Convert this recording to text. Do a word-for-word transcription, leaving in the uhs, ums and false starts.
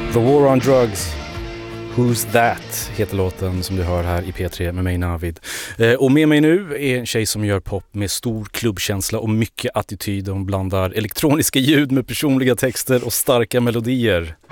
The War on Drugs. Who's That heter låten som du hör här i P tre med mig Navid. Eh, och med mig nu är en tjej som gör pop med stor klubbkänsla och mycket attityd. Hon blandar elektroniska ljud med personliga texter och starka melodier.